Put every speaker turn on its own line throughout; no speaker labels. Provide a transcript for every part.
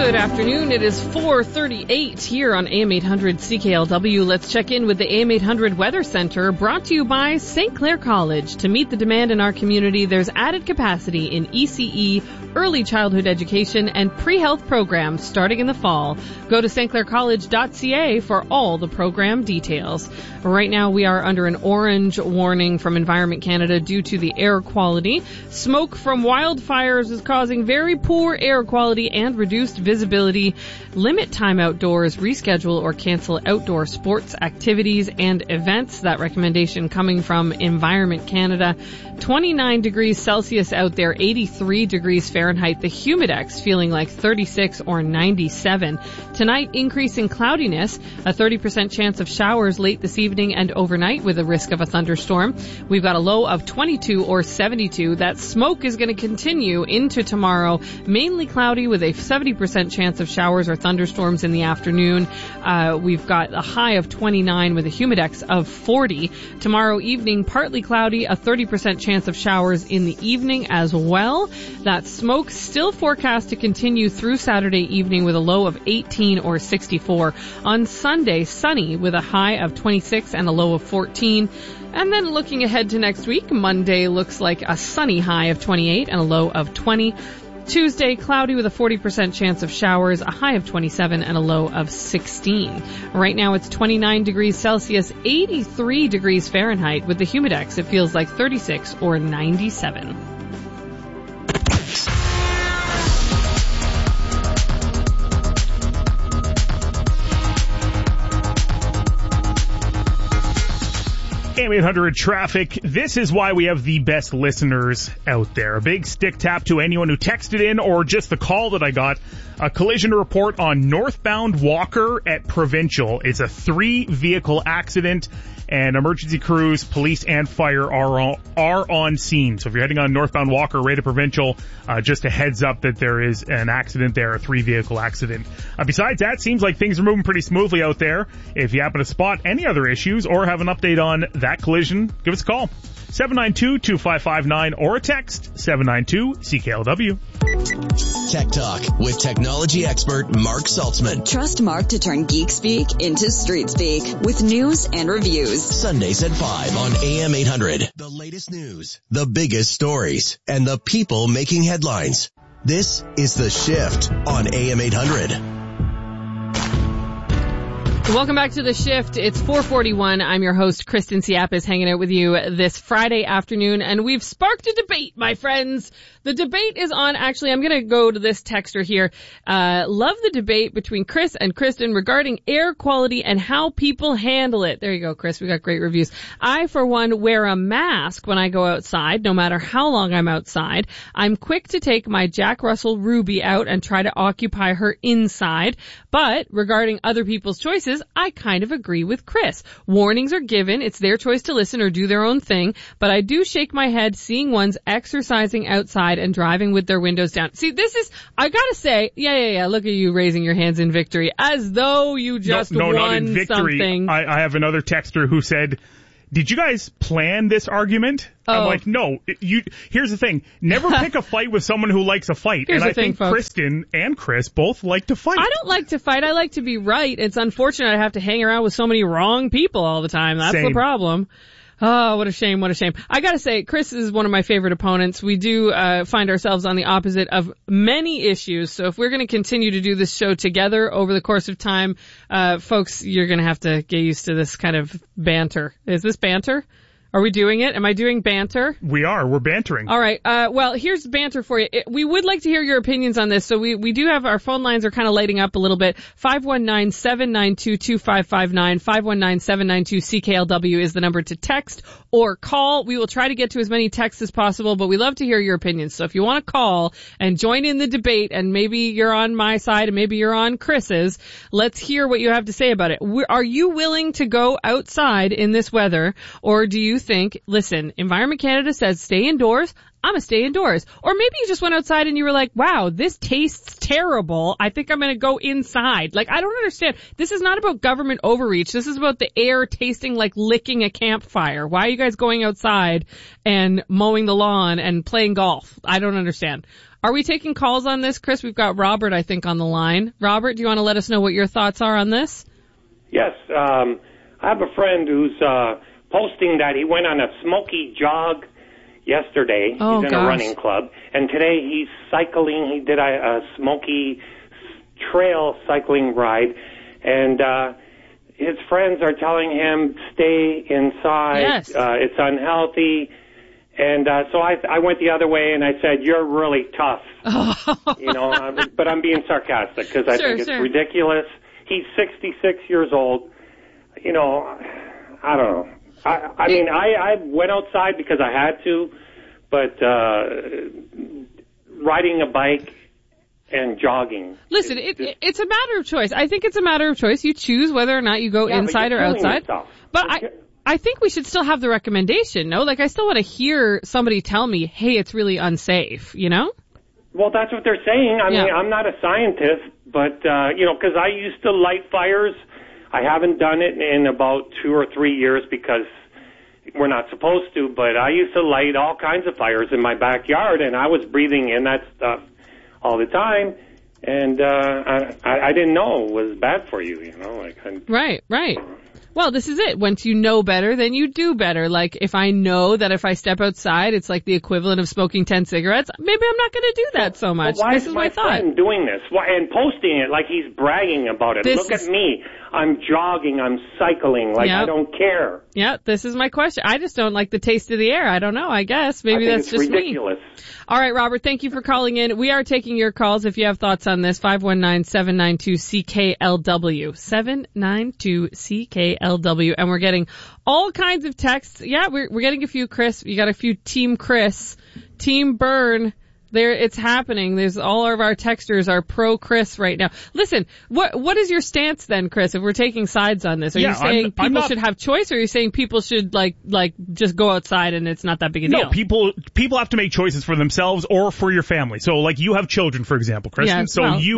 Good afternoon. It is 4:38 here on AM 800 CKLW. Let's check in with the AM 800 Weather Center, brought to you by St. Clair College. To meet the demand in our community, there's added capacity in ECE, early childhood education, and pre-health programs starting in the fall. Go to stclaircollege.ca for all the program details. Right now, we are under an orange warning from Environment Canada due to the air quality. Smoke from wildfires is causing very poor air quality and reduced visibility. Limit time outdoors, reschedule or cancel outdoor sports activities and events. That recommendation coming from Environment Canada. 29 degrees Celsius out there, 83 degrees Fahrenheit. The humidex feeling like 36 or 97. Tonight, increasing cloudiness, a 30% chance of showers late this evening and overnight with a risk of a thunderstorm. We've got a low of 22 or 72. That smoke is going to continue into tomorrow. Mainly cloudy with a 70% chance of showers or thunderstorms in the afternoon. We've got a high of 29 with a humidex of 40. Tomorrow evening, partly cloudy, a 30% chance of showers in the evening as well. That smoke still forecast to continue through Saturday evening with a low of 18 or 64. On Sunday, sunny with a high of 26 and a low of 14. And then looking ahead to next week, Monday looks like a sunny high of 28 and a low of 20. Tuesday, cloudy with a 40% chance of showers, a high of 27 and a low of 16. Right now it's 29 degrees Celsius, 83 degrees Fahrenheit. With the humidex, it feels like 36 or 97.
AM 800 traffic. This is why we have the best listeners out there. A big stick tap to anyone who texted in or just the call that I got. A collision report on northbound Walker at Provincial. It's a 3-vehicle accident, and emergency crews, police, and fire are on scene. So if you're heading on northbound Walker right at Provincial, just a heads up that there is an accident there, a 3-vehicle accident. Besides that, seems like things are moving pretty smoothly out there. If you happen to spot any other issues or have an update on that collision, give us a call. 792-2559 or a text 792-CKLW.
Tech Talk with technology expert Mark Saltzman.
Trust Mark to turn geek speak into street speak with news and reviews.
Sundays at 5 on AM 800. The latest news, the biggest stories, and the people making headlines. This is The Shift on AM 800.
Welcome back to The Shift. It's 4:41. I'm your host, Kristen Siapis, hanging out with you this Friday afternoon, and we've sparked a debate, my friends. The debate is on, actually, I'm going to go to this texter here. Love the debate between Chris and Kristen regarding air quality and how people handle it. There you go, Chris. We got great reviews. I, for one, wear a mask when I go outside, no matter how long I'm outside. I'm quick to take my Jack Russell Ruby out and try to occupy her inside. But regarding other people's choices, I kind of agree with Chris. Warnings are given. It's their choice to listen or do their own thing. But I do shake my head seeing ones exercising outside and driving with their windows down. See, this is, I gotta say, yeah, look at you raising your hands in victory, as though you just won
not in victory.
Something.
I have another texter who said, did you guys plan this argument? I'm like, no. Here's the thing. Never pick a fight with someone who likes a fight.
Here's
and
the thing,
think
folks.
Kristen and Chris both like to fight.
I don't like to fight. I like to be right. It's unfortunate I have to hang around with so many wrong people all the time. That's
Same.
the problem. Oh, what a shame, what a shame. I gotta say, Chris is one of my favorite opponents. We do find ourselves on the opposite of many issues, so if we're gonna continue to do this show together over the course of time, folks, you're gonna have to get used to this kind of banter. Is this banter? Are we doing it? Am I doing banter?
We are. We're bantering.
All right. Well, here's banter for you. We would like to hear your opinions on this. So we do have our phone lines are kind of lighting up a little bit. 519-792-2559. 519-792-CKLW is the number to text or call. We will try to get to as many texts as possible, but we love to hear your opinions. So if you want to call and join in the debate, and maybe you're on my side and maybe you're on Chris's, let's hear what you have to say about it. Are you willing to go outside in this weather, or do you think, listen, Environment Canada says stay indoors, I'm going to stay indoors. Or maybe you just went outside and you were like, wow, this tastes terrible. I think I'm going to go inside. Like, I don't understand. This is not about government overreach. This is about the air tasting like licking a campfire. Why are you guys going outside and mowing the lawn and playing golf? I don't understand. Are we taking calls on this, Chris? We've got Robert, I think, on the line. Robert, do you want to let us know what your thoughts are on this?
Yes. I have a friend who's posting that he went on a smoky jog yesterday.
Oh,
he's in a running club. And today he's cycling. He did a smoky trail cycling ride. And his friends are telling him, stay inside.
Yes.
It's unhealthy. And so I went the other way and I said, you're really tough. You know, but I'm being sarcastic because I think it's ridiculous. He's 66 years old. You know, I don't know. I mean, I went outside because I had to, but riding a bike and jogging.
Listen, it's a matter of choice. I think it's a matter of choice. You choose whether or not you go inside or outside.
Yourself.
But I think we should still have the recommendation, no? Like, I still want to hear somebody tell me, hey, it's really unsafe, you know?
Well, that's what they're saying. I mean, I'm not a scientist, but, you know, because I used to light fires. I haven't done it in about 2 or 3 years because we're not supposed to, but I used to light all kinds of fires in my backyard, and I was breathing in that stuff all the time, and I didn't know it was bad for you, you know. Like,
Right. Well, this is it. Once you know better, then you do better. Like, if I know that if I step outside, it's like the equivalent of smoking 10 cigarettes, maybe I'm not going to do that so much.
Why
this is my thought.
Friend doing this and posting it like he's bragging about it? Look at me. I'm jogging. I'm cycling. Like, I don't care.
Yeah, this is my question. I just don't like the taste of the air. I don't know. I guess. Maybe that's just
ridiculous.
Me. All right, Robert, thank you for calling in. We are taking your calls if you have thoughts on this. 519-792-CKLW. 792-CKLW. And we're getting all kinds of texts. Yeah, we're getting a few, Chris. You got a few Team Chris, Team Burn. There, it's happening. There's all of our texters are pro Chris right now. Listen, what is your stance then, Chris? If we're taking sides on this, are you saying people should have choice, or are you saying people should like just go outside and it's not that big a deal?
No, people have to make choices for themselves or for your family. So, like, you have children, for example, Kristen.
Yeah,
so you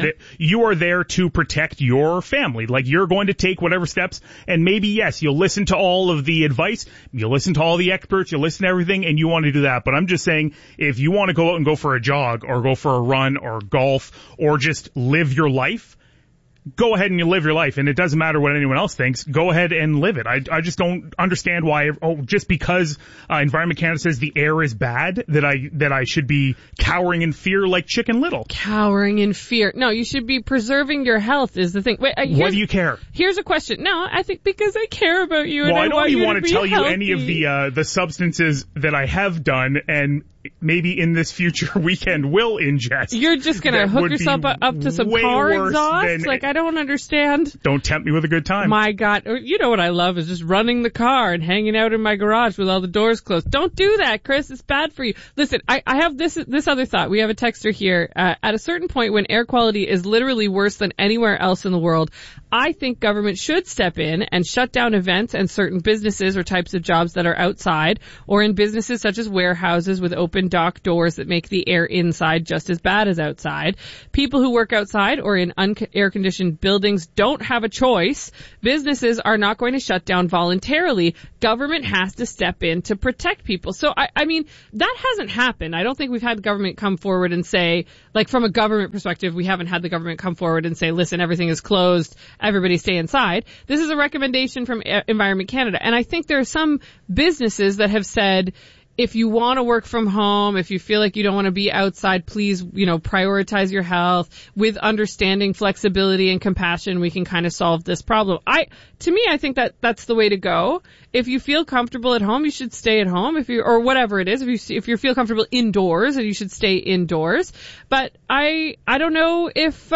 are there to protect your family. Like, you're going to take whatever steps, and maybe yes, you'll listen to all of the advice, you'll listen to all the experts, you'll listen to everything, and you want to do that. But I'm just saying, if you want to go out and go for a jog or go for a run or golf or just live your life, go ahead and you live your life, and it doesn't matter what anyone else thinks. Go ahead and live it. I just don't understand why, just because Environment Canada says the air is bad, that I should be cowering in fear like Chicken Little.
Cowering in fear. No, you should be preserving your health is the thing. Wait,
why do you care?
Here's a question. No, I think because I care about you.
Well,
and
I don't even want to tell
healthy.
you any of the substances that I have done and maybe in this future weekend will ingest.
You're just going to hook yourself up to some car exhaust? Like, I don't understand.
Don't tempt me with a good time.
My God. You know what I love is just running the car and hanging out in my garage with all the doors closed. Don't do that, Chris. It's bad for you. Listen, I have this other thought. We have a texter here. At a certain point when air quality is literally worse than anywhere else in the world, I think government should step in and shut down events and certain businesses or types of jobs that are outside, or in businesses such as warehouses with open dock doors that make the air inside just as bad as outside. People who work outside or in air-conditioned buildings don't have a choice. Businesses are not going to shut down voluntarily. Government has to step in to protect people. So, I mean, that hasn't happened. I don't think we've had the government come forward and say, like, from a government perspective, we haven't had the government come forward and say, listen, everything is closed, everybody stay inside. This is a recommendation from Environment Canada. And I think there are some businesses that have said, if you want to work from home, if you feel like you don't want to be outside, please, prioritize your health. With understanding, flexibility, and compassion, we can kind of solve this problem. To me, I think that's the way to go. If you feel comfortable at home, you should stay at home. Or whatever it is, if you feel comfortable indoors, you should stay indoors. But I don't know if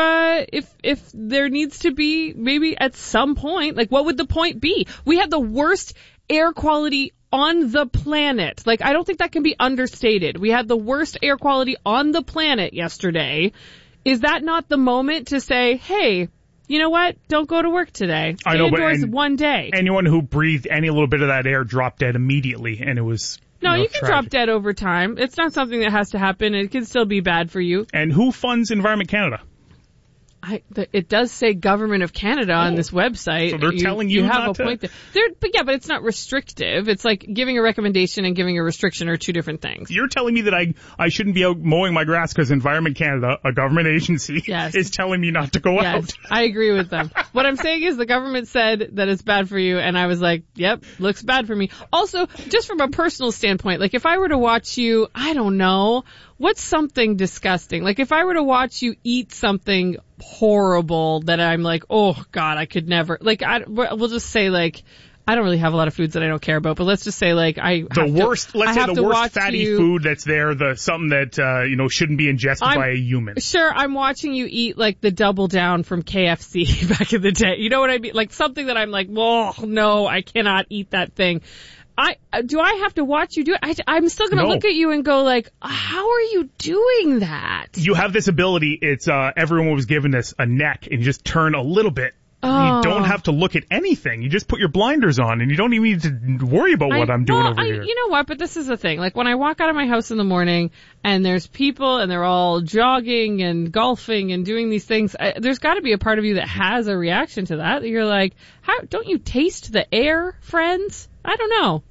there needs to be, maybe at some point, like, what would the point be? We have the worst air quality on the planet. Like, I don't think that can be understated. We had the worst air quality on the planet yesterday. Is that not the moment to say, hey, you know what? Don't go to work today.
I know,
indoors
but
one day.
Anyone who breathed any little bit of that air dropped dead immediately, and it was...
No, you can
tragic.
drop dead over time. It's not something that has to happen. It can still be bad for you.
And who funds Environment Canada?
It does say Government of Canada on this website.
So they're telling you
have
not
a point there. But it's not restrictive. It's like giving a recommendation and giving a restriction are two different things.
You're telling me that I shouldn't be out mowing my grass because Environment Canada, a government agency, is telling me not to go out.
I agree with them. What I'm saying is the government said that it's bad for you, and I was like, yep, looks bad for me. Also, just from a personal standpoint, like if I were to watch you, I don't know, what's something disgusting? Like if I were to watch you eat something horrible that I'm like, oh God, I could never, like we'll just say like, I don't really have a lot of foods that I don't care about, but let's just say like the worst
fatty food that's there, something that, shouldn't be ingested by a human.
Sure, I'm watching you eat like the Double Down from KFC back in the day. You know what I mean? Like something that I'm like, oh no, I cannot eat that thing. Do I have to watch you do it? I'm still going to look at you and go like, how are you doing that?
You have this ability. It's, everyone was given this a neck and you just turn a little bit. Oh. You don't have to look at anything. You just put your blinders on and you don't even need to worry about what I'm doing over here.
You know what? But this is the thing. Like when I walk out of my house in the morning and there's people and they're all jogging and golfing and doing these things, there's got to be a part of you that has a reaction to that. You're like, don't you taste the air, friends? I don't know.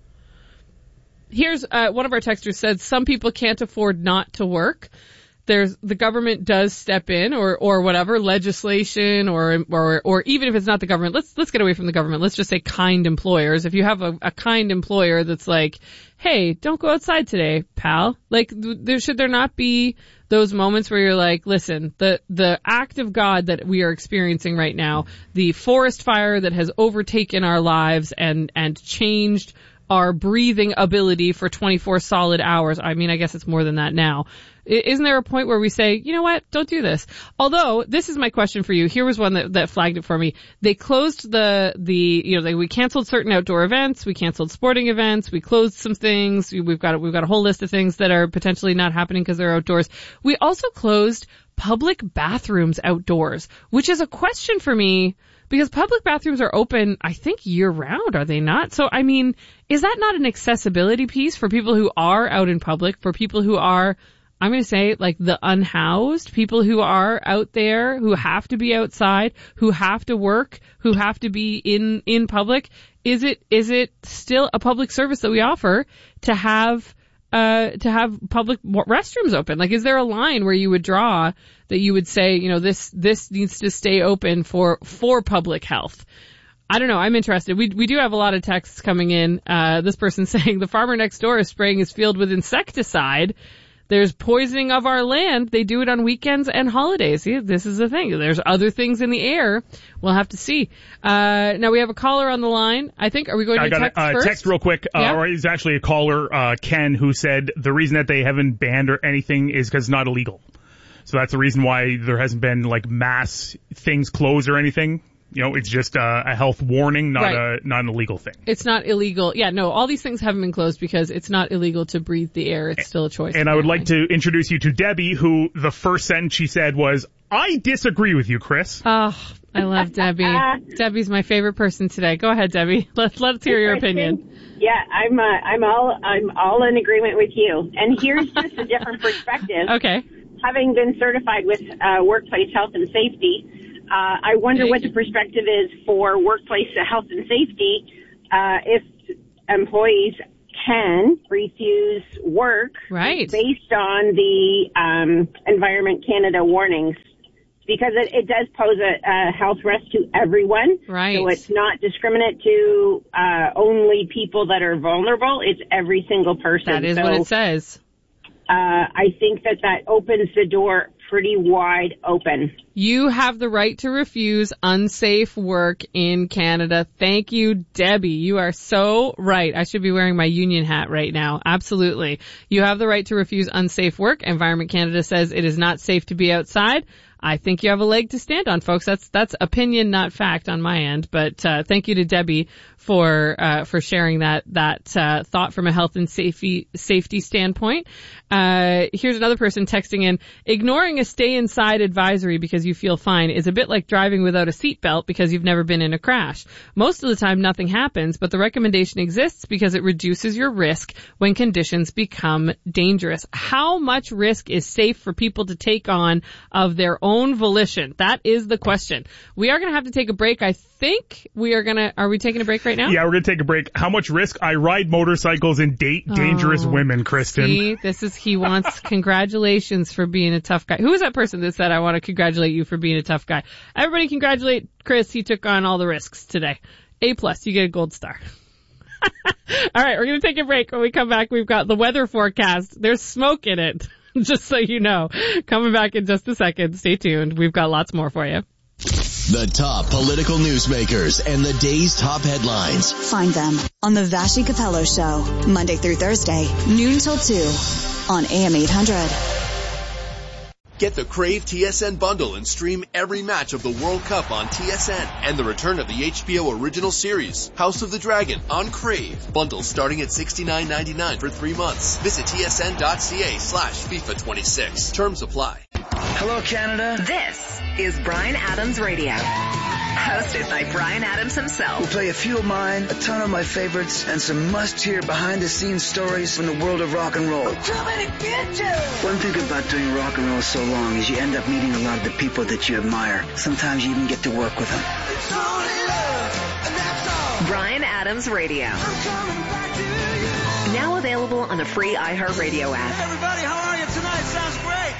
Here's one of our texters said some people can't afford not to work. The government does step in or whatever, legislation or even if it's not the government, let's get away from the government. Let's just say kind employers. If you have a kind employer that's like, hey, don't go outside today, pal. Like should there not be those moments where you're like, listen, the act of God that we are experiencing right now, the forest fire that has overtaken our lives and changed our breathing ability for 24 solid hours. I mean, I guess it's more than that now. Isn't there a point where we say, you know what, don't do this? Although, this is my question for you. Here was one that flagged it for me. They closed we canceled certain outdoor events, we canceled sporting events, we closed some things, we've got a whole list of things that are potentially not happening because they're outdoors. We also closed public bathrooms outdoors, which is a question for me. Because public bathrooms are open, I think, year-round, are they not? So, I mean, is that not an accessibility piece for people who are out in public, for people who are, I'm going to say, like the unhoused, people who are out there, who have to be outside, who have to work, who have to be in public? Is it still a public service that we offer to have public restrooms open? Like, is there a line where you would draw that you would say, this needs to stay open for public health? I don't know. I'm interested. We do have a lot of texts coming in. This person saying the farmer next door is spraying his field with insecticide. There's poisoning of our land. They do it on weekends and holidays. See, this is the thing. There's other things in the air. We'll have to see. Now we have a caller on the line. I think, are we going to text first?
Text real quick.
Yeah?
It's actually a caller, Ken, who said the reason that they haven't banned or anything is because it's not illegal. So that's the reason why there hasn't been like mass things closed or anything. It's just a health warning, not an illegal thing.
It's not illegal. Yeah, no, all these things haven't been closed because it's not illegal to breathe the air. It's still a choice.
And I would like to introduce you to Debbie, who the first sentence she said was, I disagree with you, Chris.
Oh, I love Debbie. Debbie's my favorite person today. Go ahead, Debbie. Let's hear your opinion.
Yeah, I'm all in agreement with you. And here's just a different perspective.
Okay.
Having been certified with workplace health and safety, I wonder what the perspective is for workplace health and safety if employees can refuse work based on the Environment Canada warnings. Because it does pose a health risk to everyone.
Right.
So it's not discriminate to only people that are vulnerable. It's every single person.
That is what it says.
I think that opens the door pretty wide open.
You have the right to refuse unsafe work in Canada. Thank you, Debbie. You are so right. I should be wearing my union hat right now. Absolutely. You have the right to refuse unsafe work. Environment Canada says it is not safe to be outside. I think you have a leg to stand on, folks. That's opinion, not fact on my end. But thank you to Debbie for sharing that thought from a health and safety standpoint. Here's another person texting in: ignoring a stay inside advisory because you feel fine is a bit like driving without a seatbelt because you've never been in a crash. Most of the time nothing happens, but the recommendation exists because it reduces your risk when conditions become dangerous. How much risk is safe for people to take on of their own volition? That is the question. We are going to have to take a break. I think are we taking a break right now?
Yeah, we're going to take a break. How much risk? I ride motorcycles and date dangerous women, Kristen.
See, he wants congratulations for being a tough guy. Who is that person that said, I want to congratulate you for being a tough guy? Everybody congratulate Chris. He took on all the risks today. A+, you get a gold star. All right, we're going to take a break. When we come back, we've got the weather forecast. There's smoke in it, just so you know. Coming back in just a second. Stay tuned. We've got lots more for you.
The top political newsmakers and the day's top headlines.
Find them on the Vashi Capello Show, Monday through Thursday, noon till 2 on AM 800.
Get the Crave TSN bundle and stream every match of the World Cup on TSN and the return of the HBO original series, House of the Dragon, on Crave. Bundle starting at $69.99 for 3 months. Visit tsn.ca/FIFA26. Terms apply.
Hello, Canada.
This is Bryan Adams Radio. Hosted by Bryan Adams himself.
We'll play a few of mine, a ton of my favorites, and some must-hear behind-the-scenes stories from the world of rock and roll.
One
thing about doing rock and roll so long is you end up meeting a lot of the people that you admire. Sometimes you even get to work with them.
Bryan Adams Radio. Now available on the free iHeartRadio app.
Everybody, how are you tonight? Sounds great.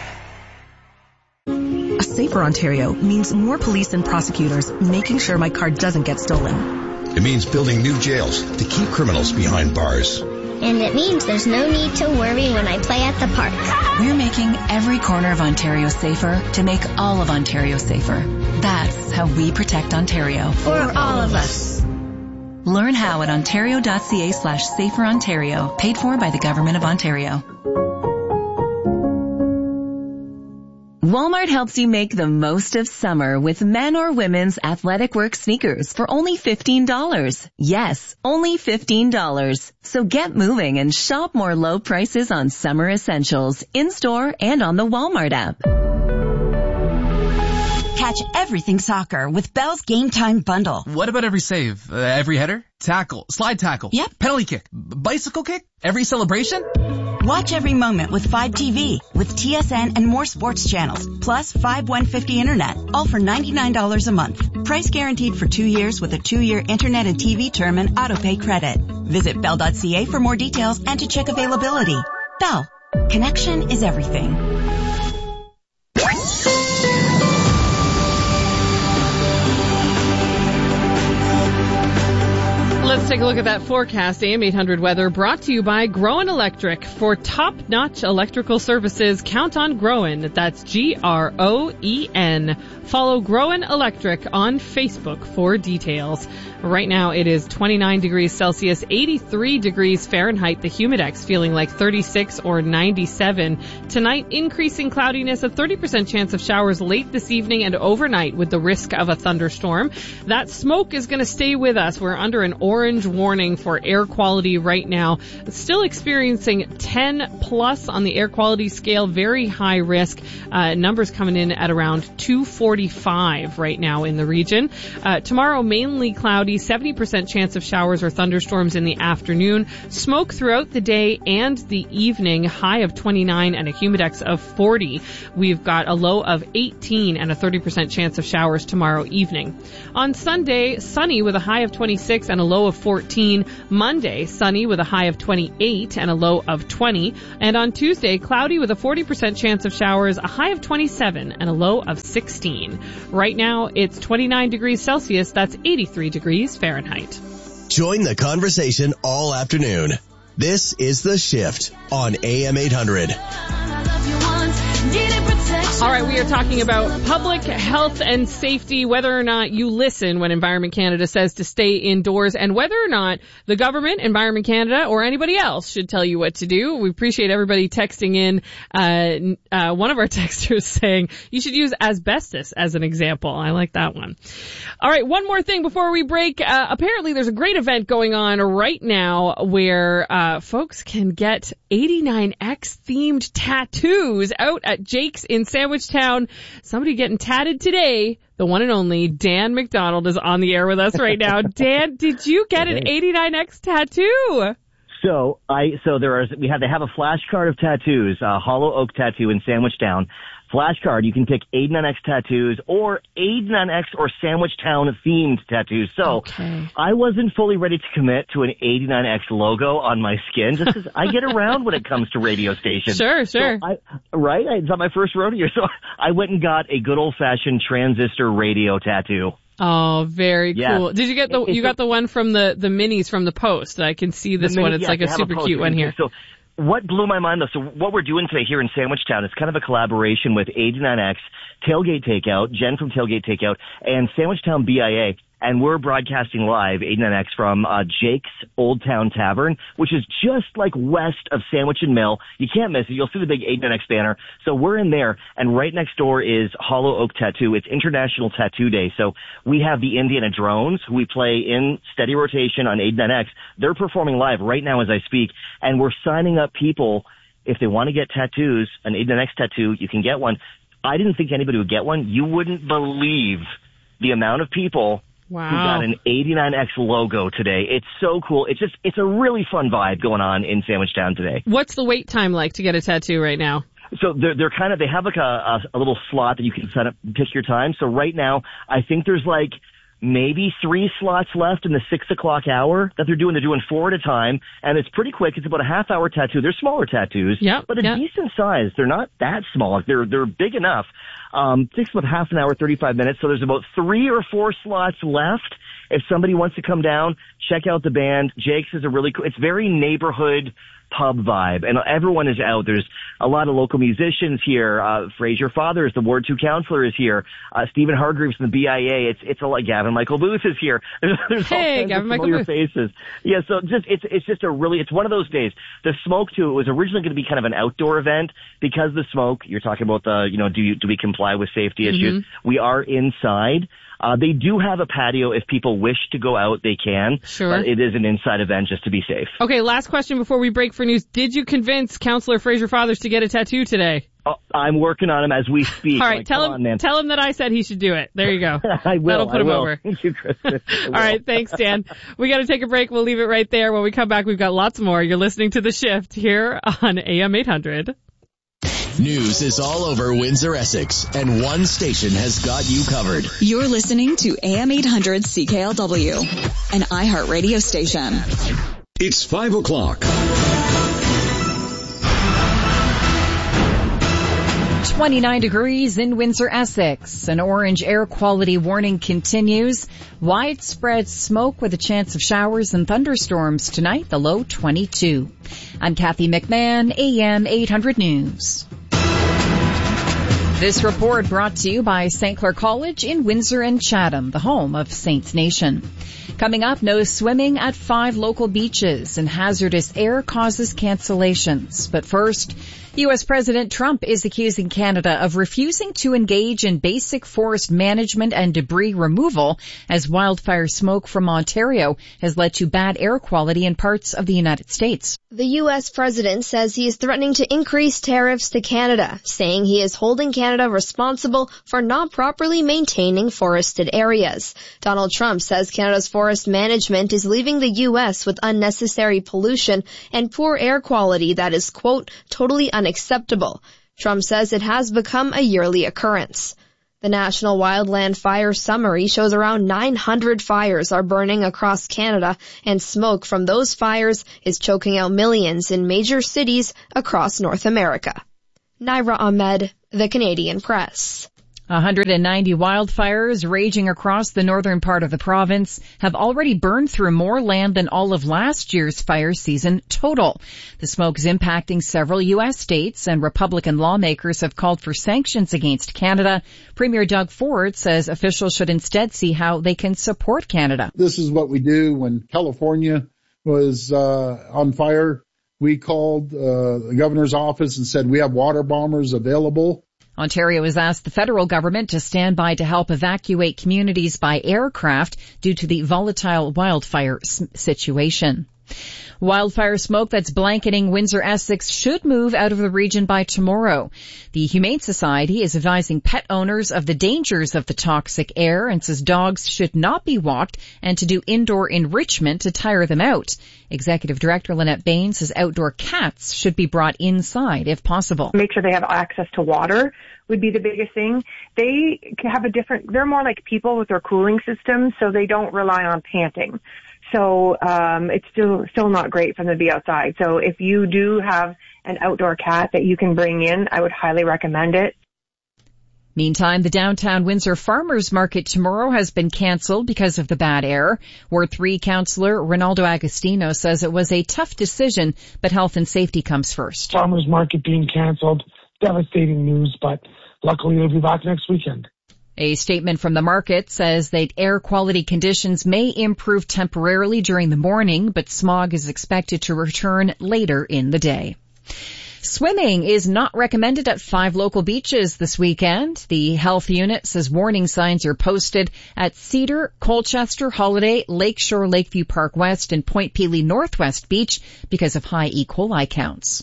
A safer Ontario means more police and prosecutors making sure my car doesn't get stolen.
It means building new jails to keep criminals behind bars.
And it means there's no need to worry when I play at the park.
We're making every corner of Ontario safer to make all of Ontario safer. That's how we protect Ontario.
For all of us.
Learn how at ontario.ca/saferontario, paid for by the Government of Ontario.
Walmart helps you make the most of summer with men or women's athletic work sneakers for only $15. Yes, only $15. So get moving and shop more low prices on summer essentials in-store and on the Walmart app.
Catch everything soccer with Bell's Game Time Bundle.
What about every save? Every header? Tackle? Slide tackle?
Yep.
Penalty kick? Bicycle kick? Every celebration?
Watch every moment with 5TV, with TSN and more sports channels, plus 5150 internet, all for $99 a month. Price guaranteed for 2 years with a 2-year internet and TV term and autopay credit. Visit Bell.ca for more details and to check availability. Bell. Connection is everything.
Let's take a look at that forecast. AM 800 weather brought to you by Groen Electric. For top-notch electrical services, count on Groen. That's Groen. Follow Groen Electric on Facebook for details. Right now it is 29 degrees Celsius, 83 degrees Fahrenheit. The Humidex feeling like 36 or 97. Tonight, increasing cloudiness, a 30% chance of showers late this evening and overnight with the risk of a thunderstorm. That smoke is going to stay with us. We're under an orange warning for air quality right now. Still experiencing 10 plus on the air quality scale, very high risk. Numbers coming in at around 245 right now in the region. Tomorrow, mainly cloudy, 70% chance of showers or thunderstorms in the afternoon. Smoke throughout the day and the evening, high of 29 and a humidex of 40. We've got a low of 18 and a 30% chance of showers tomorrow evening. On Sunday, sunny with a high of 26 and a low of 14. Monday, sunny with a high of 28 and a low of 20. And on Tuesday, cloudy with a 40% chance of showers, a high of 27 and a low of 16. Right now, it's 29 degrees Celsius. That's 83 degrees Fahrenheit.
Join the conversation all afternoon. This is The Shift on AM 800.
All right, we are talking about public health and safety, whether or not you listen when Environment Canada says to stay indoors, and whether or not the government, Environment Canada, or anybody else should tell you what to do. We appreciate everybody texting in. One of our texters saying you should use asbestos as an example. I like that one. All right, one more thing before we break. Apparently there's a great event going on right now where folks can get 89X themed tattoos out at Jake's in Sandwich Town. Somebody getting tatted today. The one and only Dan McDonald is on the air with us right now. Dan, did you get an 89X tattoo?
So they have a flashcard of tattoos, Hollow Oak Tattoo in Sandwich Town. Flashcard, you can pick 89X tattoos or 89X or Sandwich Town themed tattoos. So I wasn't fully ready to commit to an 89X logo on my skin just because I get around when it comes to radio stations.
Sure.
So it's not my first rodeo. So I went and got a good old fashioned transistor radio tattoo.
Oh, very cool. Did you get you got the one from the minis from the Post? I can see this one. It's like a super cute one here.
So what blew my mind, though, so what we're doing today here in Sandwich Town is kind of a collaboration with 89X, Tailgate Takeout, Jen from Tailgate Takeout, and Sandwich Town BIA. And we're broadcasting live 89X from Jake's Old Town Tavern, which is just like west of Sandwich and Mill. You can't miss it. You'll see the big 89X banner. So we're in there, and right next door is Hollow Oak Tattoo. It's International Tattoo Day. So we have the Indiana Drones, who we play in steady rotation on 89X. They're performing live right now as I speak, and we're signing up people. If they want to get tattoos, an 89X tattoo, you can get one. I didn't think anybody would get one. You wouldn't believe the amount of people who got an 89X logo today. It's so cool. It's a really fun vibe going on in Sandwich Town today.
What's the wait time like to get a tattoo right now?
So they have like a little slot that you can set up, pick your time. So right now, I think there's like maybe 3 slots left in the 6 o'clock hour that they're doing. They're doing 4 at a time, and it's pretty quick. It's about a half-hour tattoo. They're smaller tattoos, but a decent size. They're not that small. They're big enough. Takes about half an hour, 35 minutes. So there's about 3 or 4 slots left. If somebody wants to come down, check out the band. Jake's is a really cool. It's very neighborhood pub vibe, and everyone is out. There's a lot of local musicians here. Fraser Fathers, the Ward 2 councillor, is here. Stephen Hargreaves from the BIA. It's a lot. Gavin Michael Booth is here. There's all kinds of familiar faces. Yeah, so it's one of those days. The smoke too. It was originally going to be kind of an outdoor event because the smoke. You're talking about do we comply with safety issues? We are inside. They do have a patio. If people wish to go out, they can.
Sure.
But it is an inside event just to be safe.
Okay, last question before we break for news. Did you convince Councillor Fraser Fathers to get a tattoo today?
Oh, I'm working on him as we speak.
All right, tell him that I said he should do it. There you go.
I will.
That'll put him over.
Thank you, Kristen.
All right, thanks, Dan. We got to take a break. We'll leave it right there. When we come back, we've got lots more. You're listening to The Shift here on AM 800.
News is all over Windsor, Essex, and one station has got you covered.
You're listening to AM 800 CKLW, an iHeartRadio station.
It's 5 o'clock.
29 degrees in Windsor, Essex. An orange air quality warning continues. Widespread smoke with a chance of showers and thunderstorms tonight, the low 22. I'm Kathy McMahon, AM 800 News. This report brought to you by St. Clair College in Windsor and Chatham, the home of Saints Nation. Coming up, no swimming at 5 local beaches and hazardous air causes cancellations. But first, U.S. President Trump is accusing Canada of refusing to engage in basic forest management and debris removal as wildfire smoke from Ontario has led to bad air quality in parts of the United States.
The U.S. president says he is threatening to increase tariffs to Canada, saying he is holding Canada responsible for not properly maintaining forested areas. Donald Trump says Canada's forest management is leaving the U.S. with unnecessary pollution and poor air quality that is, quote, totally unacceptable. Trump says it has become a yearly occurrence. The National Wildland Fire Summary shows around 900 fires are burning across Canada, and smoke from those fires is choking out millions in major cities across North America. Naira Ahmed, The Canadian Press.
190 wildfires raging across the northern part of the province have already burned through more land than all of last year's fire season total. The smoke is impacting several U.S. states, and Republican lawmakers have called for sanctions against Canada. Premier Doug Ford says officials should instead see how they can support Canada.
This is what we do when California was on fire. We called the governor's office and said we have water bombers available.
Ontario has asked the federal government to stand by to help evacuate communities by aircraft due to the volatile wildfire situation. Wildfire smoke that's blanketing Windsor-Essex should move out of the region by tomorrow. The Humane Society is advising pet owners of the dangers of the toxic air and says dogs should not be walked and to do indoor enrichment to tire them out. Executive Director Lynette Bain says outdoor cats should be brought inside if possible.
Make sure they have access to water would be the biggest thing. They have they're more like people with their cooling system, so they don't rely on panting. So it's still not great for them to be outside. So if you do have an outdoor cat that you can bring in, I would highly recommend it.
Meantime, the downtown Windsor Farmers Market tomorrow has been canceled because of the bad air. Ward 3 Councillor Ronaldo Agostino says it was a tough decision, but health and safety comes first.
Farmers Market being canceled, devastating news, but luckily they'll be back next weekend.
A statement from the market says that air quality conditions may improve temporarily during the morning, but smog is expected to return later in the day. Swimming is not recommended at 5 local beaches this weekend. The health unit says warning signs are posted at Cedar, Colchester, Holiday, Lakeshore, Lakeview Park West, and Point Pelee Northwest Beach because of high E. coli counts.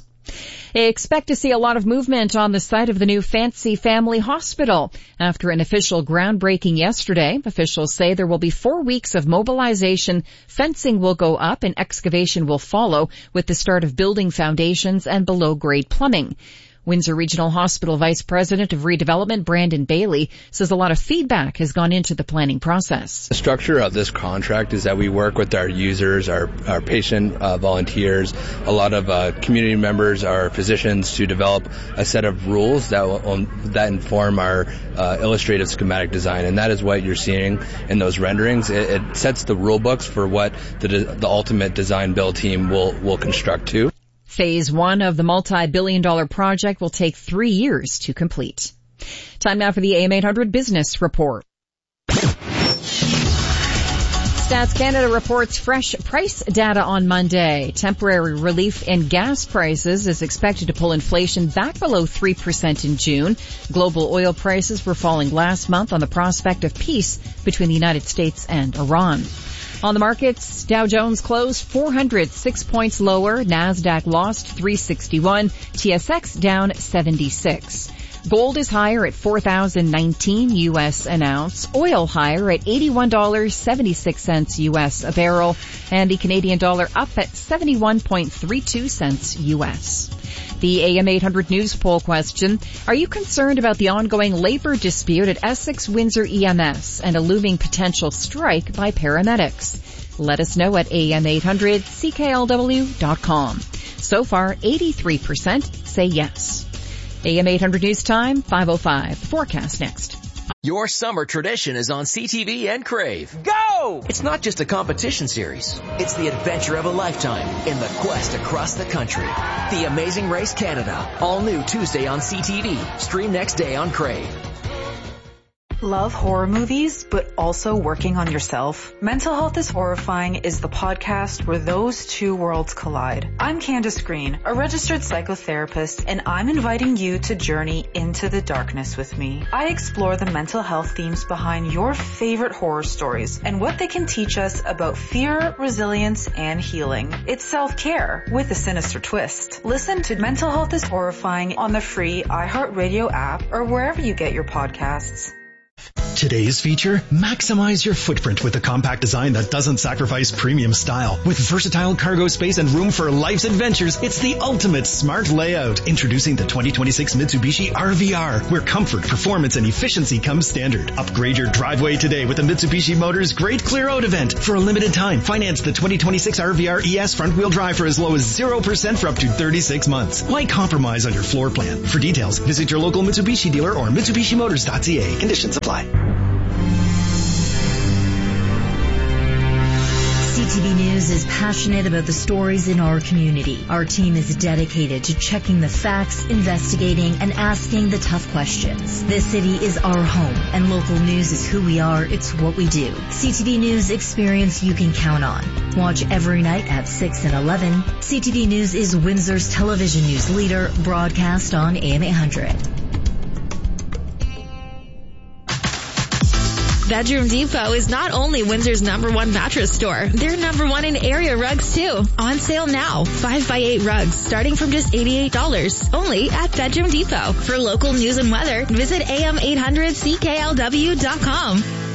Expect to see a lot of movement on the site of the new Fancy Family Hospital. After an official groundbreaking yesterday, officials say there will be 4 weeks of mobilization, fencing will go up, and excavation will follow with the start of building foundations and below-grade plumbing. Windsor Regional Hospital Vice President of Redevelopment, Brandon Bailey, says a lot of feedback has gone into the planning process.
The structure of this contract is that we work with our users, our patient volunteers, a lot of community members, our physicians to develop a set of rules that inform our illustrative schematic design. And that is what you're seeing in those renderings. It sets the rule books for what the ultimate design build team will construct to.
Phase 1 of the multi-billion-dollar project will take 3 years to complete. Time now for the AM 800 Business Report. Stats Canada reports fresh price data on Monday. Temporary relief in gas prices is expected to pull inflation back below 3% in June. Global oil prices were falling last month on the prospect of peace between the United States and Iran. On the markets, Dow Jones closed 406 points lower. NASDAQ lost 361. TSX down 76. Gold is higher at $4,019 U.S. an ounce. Oil higher at $81.76 U.S. a barrel. And the Canadian dollar up at 71.32 cents U.S. The AM 800 News poll question: are you concerned about the ongoing labor dispute at Essex Windsor EMS and a looming potential strike by paramedics? Let us know at am800CKLW.com. So far, 83% say yes. AM 800 News Time, 5:05. Forecast next.
Your summer tradition is on CTV and Crave. Go! It's not just a competition series. It's the adventure of a lifetime in the quest across the country. The Amazing Race Canada. All new Tuesday on CTV. Stream next day on Crave.
Love horror movies, but also working on yourself? Mental Health is Horrifying is the podcast where those two worlds collide. I'm Candace Green, a registered psychotherapist, and I'm inviting you to journey into the darkness with me. I explore the mental health themes behind your favorite horror stories and what they can teach us about fear, resilience, and healing. It's self-care with a sinister twist. Listen to Mental Health is Horrifying on the free iHeartRadio app or wherever you get your podcasts.
Today's feature, maximize your footprint with a compact design that doesn't sacrifice premium style. With versatile cargo space and room for life's adventures, it's the ultimate smart layout. Introducing the 2026 Mitsubishi RVR, where comfort, performance, and efficiency come standard. Upgrade your driveway today with the Mitsubishi Motors Great Clear Out event. For a limited time, finance the 2026 RVR ES front-wheel drive for as low as 0% for up to 36 months. Why compromise on your floor plan? For details, visit your local Mitsubishi dealer or MitsubishiMotors.ca. Conditions apply.
CTV News is passionate about the stories in our community. Our team is dedicated to checking the facts, investigating, and asking the tough questions. This city is our home, and local news is who we are. It's what we do. CTV News experience you can count on. Watch every night at 6 and 11. CTV News is Windsor's television news leader, broadcast on AM 800.
Bedroom Depot is not only Windsor's #1 mattress store, they're #1 in area rugs too. On sale now, 5x8 rugs starting from just $88. Only at Bedroom Depot. For local news and weather, visit am800cklw.com.